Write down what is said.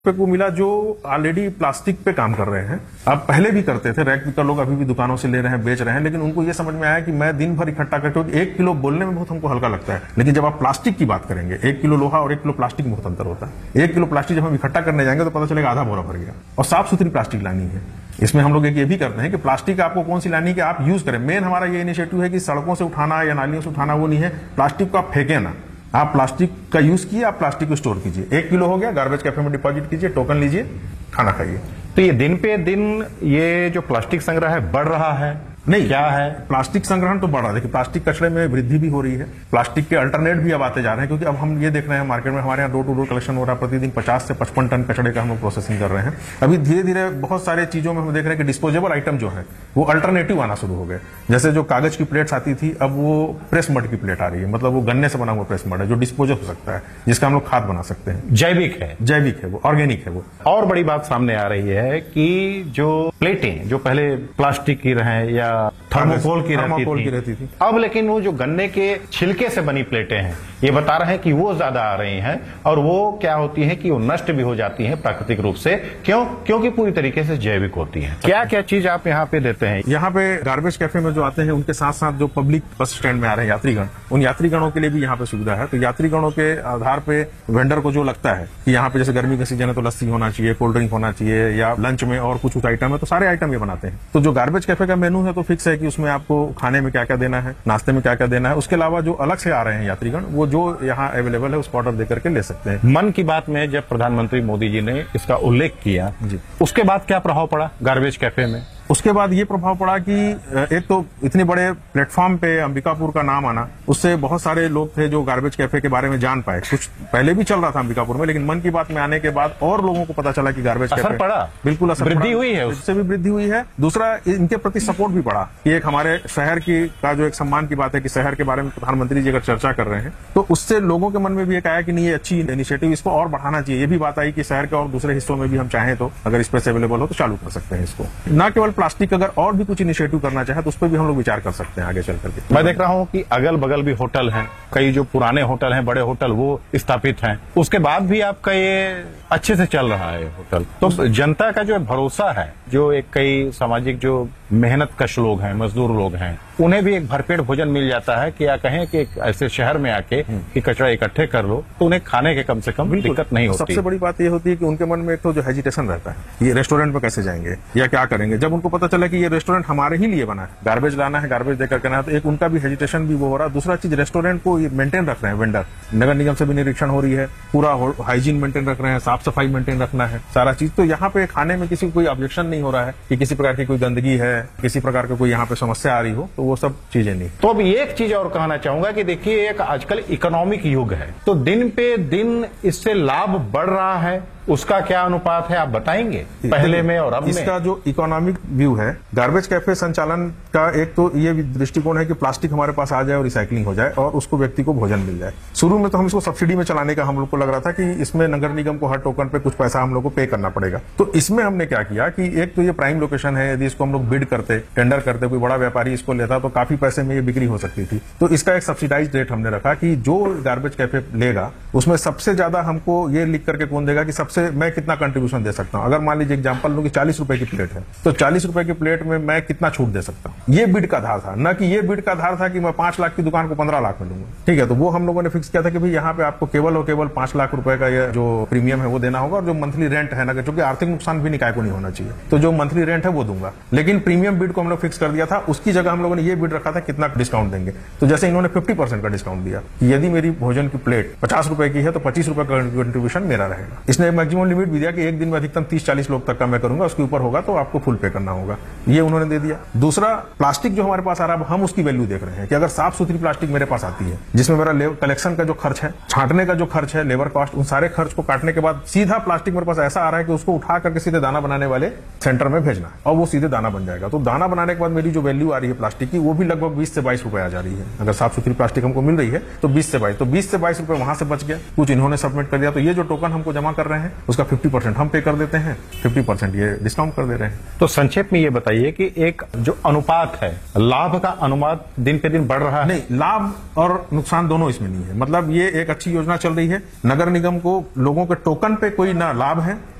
पे को मिला जो ऑलरेडी प्लास्टिक पे काम कर रहे हैं। अब पहले भी करते थे, रैक पिकर लोग अभी भी दुकानों से ले रहे हैं, बेच रहे हैं, लेकिन उनको ये समझ में आया कि मैं दिन भर इकट्ठा करके, 1 किलो बोलने में बहुत हमको हल्का लगता है, लेकिन जब आप प्लास्टिक की बात करेंगे, 1 किलो लोहा और 1 किलो प्लास्टिक में बहुत अंतर होता है। 1 किलो प्लास्टिक जब हम इकट्ठा करने जाएंगे तो पता चलेगा आधा बोरा भर गया। और साफ सुथरी प्लास्टिक लानी है। इसमें हम लोग एक ये भी करते हैं कि प्लास्टिक आपको कौन सी लानी है कि आप यूज करें। मेन हमारा ये इनिशिएटिव है कि सड़कों से उठाना या नालियों से उठाना वो नहीं है, प्लास्टिक को आप फेंके ना, आप प्लास्टिक का यूज किए, आप प्लास्टिक को स्टोर कीजिए। 1 किलो हो गया, गार्बेज कैफे में डिपॉजिट कीजिए, टोकन लीजिए, खाना खाइए। तो ये दिन पे दिन ये जो प्लास्टिक संग्रह है बढ़ रहा है? नहीं, क्या है प्लास्टिक संग्रहण तो बढ़ रहा है। देखिए, प्लास्टिक कचरे में वृद्धि भी हो रही है, प्लास्टिक के अल्टरनेट भी अब आते जा रहे हैं, क्योंकि अब हम ये देख रहे हैं मार्केट में हमारे यहाँ डोर टू डोर कलेक्शन हो रहा है, प्रतिदिन 50 से 55 टन कचड़े का हम लोग प्रोसेसिंग कर रहे हैं। अभी धीरे धीरे बहुत सारे चीजों में हम देख रहे हैं कि डिस्पोजेबल आइटम जो है वो अल्टरनेटिव आना शुरू हो गए। जैसे जो कागज की प्लेट्स आती थी, अब वो प्रेस मड की प्लेट आ रही है, मतलब वो गन्ने से बना हुआ प्रेस मड है जो डिस्पोजल हो सकता है, जिसका हम लोग खाद बना सकते हैं। जैविक है, जैविक है, वो ऑर्गेनिक है। वो और बड़ी बात सामने आ रही है कि जो प्लेटें जो पहले प्लास्टिक की रहे या थर्मोकोल की रहती थी, अब लेकिन वो जो गन्ने के छिलके से बनी प्लेटें हैं, ये बता रहे हैं कि वो ज्यादा आ रही हैं, और वो क्या होती है कि वो नष्ट भी हो जाती हैं प्राकृतिक रूप से। क्योंकि पूरी तरीके से जैविक होती हैं। क्या क्या चीज आप यहाँ पे देते हैं? यहाँ पे गार्बेज कैफे में जो आते हैं उनके साथ साथ जो पब्लिक बस स्टैंड में आ रहे हैं यात्रीगण, उन यात्रीगणों के लिए भी यहाँ पे सुविधा है। तो यात्रीगणों के आधार पे वेंडर को जो लगता है कि यहाँ पे जैसे गर्मी का सीजन है तो लस्सी होना चाहिए, कोल्ड ड्रिंक होना चाहिए, या लंच में और कुछ आइटम है, तो सारे आइटम ये बनाते हैं। तो जो गार्बेज कैफे का मेनू है तो फिक्स है कि उसमें आपको खाने में क्या क्या देना है, नाश्ते में क्या क्या देना है। उसके अलावा जो अलग से आ रहे हैं यात्रीगण, वो जो यहाँ अवेलेबल है उसको ऑर्डर देकर के ले सकते हैं। मन की बात में जब प्रधानमंत्री मोदी जी ने इसका उल्लेख किया जी, उसके बाद क्या प्रभाव पड़ा गार्बेज कैफे में? उसके बाद ये प्रभाव पड़ा कि एक तो इतने बड़े प्लेटफॉर्म पे अंबिकापुर का नाम आना, उससे बहुत सारे लोग थे जो गार्बेज कैफे के बारे में जान पाए। कुछ पहले भी चल रहा था अंबिकापुर में, लेकिन मन की बात में आने के बाद और लोगों को पता चला कि गार्बेज कैफे पड़ा, बिल्कुल असर वृद्धि हुई है, उससे भी वृद्धि हुई है। दूसरा, इनके प्रति सपोर्ट भी बढ़ा कि एक हमारे शहर की का जो एक सम्मान की बात है कि शहर के बारे में प्रधानमंत्री जी अगर चर्चा कर रहे हैं, तो उससे लोगों के मन में भी एक आया कि नहीं, ये अच्छी इनिशिएटिव, इसको और बढ़ाना चाहिए। ये भी बात आई कि शहर के और दूसरे हिस्सों में भी हम चाहें तो अगर स्पेस अवेलेबल हो तो चालू कर सकते हैं इसको। न केवल प्लास्टिक, अगर और भी कुछ इनिशिएटिव करना चाहे तो उस पर भी हम लोग विचार कर सकते हैं आगे चल करके। मैं देख रहा हूँ कि अगल बगल भी होटल हैं, कई जो पुराने होटल हैं, बड़े होटल, वो स्थापित हैं। उसके बाद भी आपका ये अच्छे से चल रहा है होटल। तो जनता का जो भरोसा है, जो एक कई सामाजिक जो मेहनत कश लोग हैं, मजदूर लोग हैं, उन्हें भी एक भरपेट भोजन मिल जाता है कि या कहें कि एक ऐसे शहर में आके कि कचरा इकट्ठे कर लो तो उन्हें खाने के कम से कम दिक्कत नहीं होती। सबसे बड़ी बात ये होती है कि उनके मन में एक तो जो हेजिटेशन रहता है, ये रेस्टोरेंट में कैसे जाएंगे या क्या करेंगे। जब उनको पता चला कि ये रेस्टोरेंट हमारे ही लिए बना है, गार्बेज लाना है, गार्बेज देकर करना है, तो एक उनका भी हेजिटेशन भी वो हो रहा है। दूसरा चीज, रेस्टोरेंट को मेंटेन रख रहे हैं वेंडर, नगर निगम से भी निरीक्षण हो रही है, पूरा हाइजीन मेंटेन रख रहे हैं, साफ सफाई मेंटेन रखना है, सारा चीज। तो यहाँ पे खाने में किसी को कोई ऑब्जेक्शन नहीं हो रहा है कि किसी प्रकार की कोई गंदगी है, किसी प्रकार की कोई यहाँ पे समस्या आ रही हो, तो वो सब चीजें नहीं। तो अब एक चीज और कहना चाहूंगा कि देखिए, एक आजकल इकोनॉमिक युग है, तो दिन पे दिन इससे लाभ बढ़ रहा है, उसका क्या अनुपात है आप बताएंगे पहले में और अब में? इसका जो इकोनॉमिक व्यू है गार्बेज कैफे संचालन का, एक तो ये दृष्टिकोण है कि प्लास्टिक हमारे पास आ जाए और रिसाइकलिंग हो जाए और उसको व्यक्ति को भोजन मिल जाए। शुरू में तो हम इसको सब्सिडी में चलाने का हम लोग को लग रहा था कि इसमें नगर निगम को हर टोकन पे कुछ पैसा हम लोग को पे करना पड़ेगा। तो इसमें हमने क्या किया कि एक तो ये प्राइम लोकेशन है, यदि इसको हम लोग बिड करते, टेंडर करते, कोई बड़ा व्यापारी इसको लेता तो काफी पैसे में ये बिक्री हो सकती थी। तो इसका एक सब्सिडाइज रेट हमने रखा कि जो गार्बेज कैफे लेगा उसमें सबसे ज्यादा हमको ये लिख करके कौन देगा कि सबसे मैं कितना कंट्रीब्यूशन दे सकता हूं। अगर मान लीजिए एग्जांपल लूं कि 40 रुपए की प्लेट है, तो 40 रुपए की प्लेट में मैं कितना छूट दे सकता हूं। ये बिड का आधार था, न कि ये बिड का आधार था कि मैं 5 लाख की दुकान को 15 लाख में लूंगा। ठीक है, तो वो हम लोगों ने फिक्स किया था कि भाई यहाँ पे आपको केवल और केवल 5 लाख रुपए का ये जो प्रीमियम है वो देना होगा, और जो मंथली रेंट है ना, क्योंकि आर्थिक नुकसान भी निकाय को नहीं होना चाहिए, तो जो मंथली रेंट है वो दूंगा। लेकिन प्रीमियम बिड को हम लोग फिक्स कर दिया था, उसकी जगह हम लोगों ने ये बिड रखा था कितना डिस्काउंट देंगे। तो जैसे इन्होंने 50% का डिस्काउंट दिया, यदि मेरी भोजन की प्लेट 50 रुपए की है तो 25 रुपए का कंट्रीब्यूशन मेरा रहेगा। इसने मैक्सिमम लिमिट भी दिया कि एक दिन में अधिकतम 30-40 लोग तक का मैं करूंगा, उसके ऊपर होगा तो आपको फुल पे करना होगा, ये उन्होंने दे दिया। दूसरा, प्लास्टिक जो हमारे पास आ रहा है हम उसकी वैल्यू देख रहे हैं कि अगर साफ सुथरी प्लास्टिक मेरे पास आती है, जिसमें मेरा कलेक्शन का जो खर्च है, छांटने का जो खर्च है, लेबर कॉस्ट, उन सारे खर्च को काटने के बाद सीधा प्लास्टिक मेरे पास ऐसा आ रहा है कि उसको उठा करके सीधे दाना बनाने वाले सेंटर में भेजना है और वो सीधे दाना बन जाएगा। तो दाना बनाने के बाद मेरी जो वैल्यू आ रही है प्लास्टिक की वो भी लगभग 20 से 22 रुपए आ जा रही है। अगर साफ सुथरी प्लास्टिक हमको मिल रही है तो 20 से 22 रुपए वहां से बच गया, कुछ इन्होंने सबमिट कर दिया। तो ये जो टोकन हमको जमा कर रहे हैं उसका 50% हम पे कर देते हैं, 50% ये डिस्काउंट कर दे रहे हैं। तो संक्षेप में ये बताइए कि एक जो अनुपात है, लाभ का अनुपात दिन पे दिन बढ़ रहा है? नहीं, लाभ और नुकसान दोनों इसमें नहीं है। मतलब ये एक अच्छी योजना चल रही है। नगर निगम को लोगों के टोकन पे कोई ना लाभ है